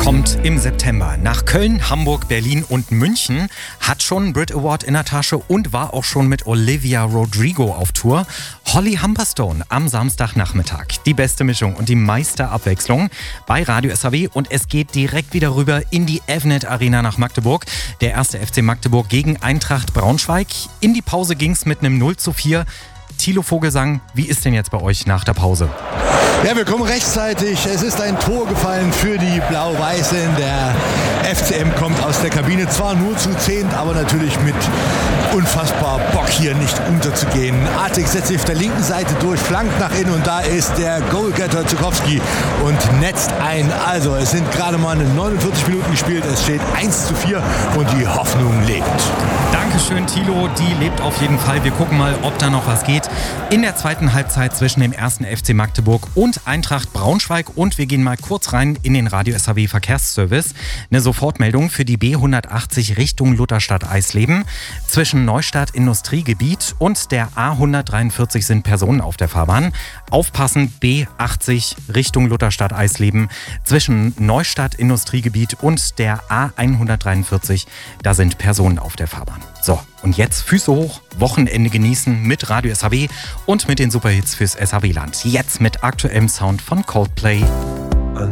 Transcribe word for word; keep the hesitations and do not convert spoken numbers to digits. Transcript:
Kommt im September nach Köln, Hamburg, Berlin und München, hat schon einen Brit Award in der Tasche und war auch schon mit Olivia Rodrigo auf Tour. Holly Humberstone am Samstagnachmittag. Die beste Mischung und die meiste Abwechslung bei Radio S H W und es geht direkt wieder rüber in die Evnet Arena nach Magdeburg. Der erste F C Magdeburg gegen Eintracht Braunschweig. In die Pause ging's mit einem null zu vier. Thilo Vogelsang, wie ist denn jetzt bei euch nach der Pause? Ja, wir kommen rechtzeitig. Es ist ein Tor gefallen für die Blau-Weißen. Der F C M kommt aus der Kabine, zwar nur zu zehnt, aber natürlich mit unfassbar Bock hier nicht unterzugehen. Artig setzt sich auf der linken Seite durch, flankt nach innen und da ist der Goalgetter Zukowski und netzt ein. Also es sind gerade mal neunundvierzig Minuten gespielt, es steht eins zu vier und die Hoffnung lebt. Dankeschön, Thilo, die lebt auf jeden Fall. Wir gucken mal, ob da noch was geht. In der zweiten Halbzeit zwischen dem ersten F C Magdeburg und Eintracht Braunschweig und wir gehen mal kurz rein in den Radio S H W Verkehrsservice. Eine Sofortmeldung für die B hundertachtzig Richtung Lutherstadt Eisleben. Zwischen Neustadt Industriegebiet und der A hundertdreiundvierzig sind Personen auf der Fahrbahn. Aufpassen, B achtzig Richtung Lutherstadt Eisleben. Zwischen Neustadt Industriegebiet und der A hundertdreiundvierzig, da sind Personen auf der Fahrbahn. So, und jetzt Füße hoch, Wochenende genießen mit Radio S H W und mit den Superhits fürs S H W-Land. Jetzt mit aktuellem Sound von Coldplay.